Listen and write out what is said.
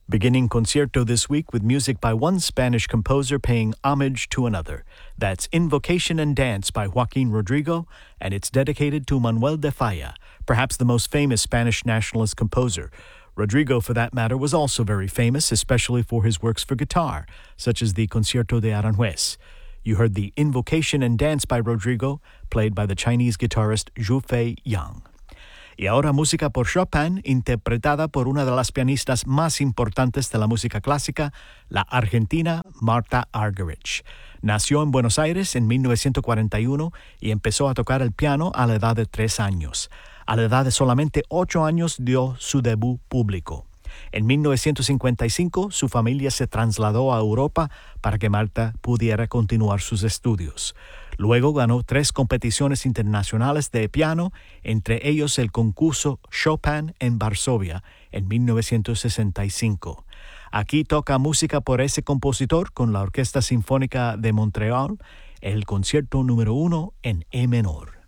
Beginning concierto this week with music by one Spanish composer paying homage to another. That's Invocation and Dance by Joaquin Rodrigo, and it's dedicated to Manuel de Falla, perhaps the most famous Spanish nationalist composer. Rodrigo, for that matter, was also very famous, especially for his works for guitar, such as the Concierto de Aranjuez. You heard the Invocation and Dance by Rodrigo, played by the Chinese guitarist Zhu Fei Yang. Y ahora música por Chopin, interpretada por una de las pianistas más importantes de la música clásica, la argentina Martha Argerich. Nació en Buenos Aires en 1941 y empezó a tocar el piano a la edad de 3 años. A la edad de solamente 8 años dio su debut público. En 1955, su familia se trasladó a Europa para que Marta pudiera continuar sus estudios. Luego ganó 3 competiciones internacionales de piano, entre ellos el concurso Chopin en Varsovia en 1965. Aquí toca música por ese compositor con la Orquesta Sinfónica de Montreal, el concierto número 1 en E menor.